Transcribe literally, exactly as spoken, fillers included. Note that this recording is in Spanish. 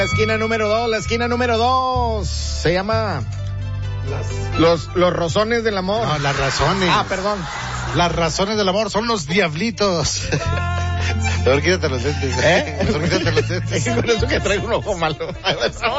La esquina número dos, la esquina número dos. Se llama... Las... Los, los rozones del amor. No, las razones. Ah, perdón. Las razones del amor son los diablitos. Mejor quítate los lentes. ¿Eh? Mejor quítate los lentes. Con eso que traigo un ojo malo.